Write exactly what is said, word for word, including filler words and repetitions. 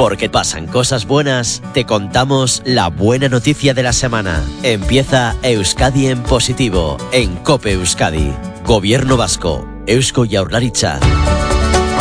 Porque pasan cosas buenas, te contamos la buena noticia de la semana. Empieza Euskadi en positivo, en COPE Euskadi. Gobierno vasco, Eusko Jaurlaritza.